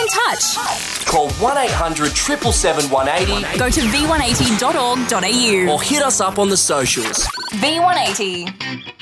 in touch. Call 1800 777 180 Go to v180.org.au. or hit us up on the socials. V180.